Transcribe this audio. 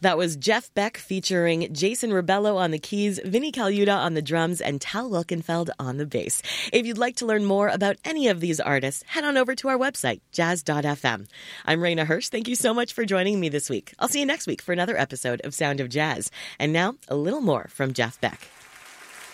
That was Jeff Beck featuring Jason Rebello on the keys, Vinny Colaiuta on the drums, and Tal Wilkenfeld on the bass. If you'd like to learn more about any of these artists, head on over to our website, jazz.fm. I'm Raina Hirsch. Thank you so much for joining me this week. I'll see you next week for another episode of Sound of Jazz. And now, a little more from Jeff Beck.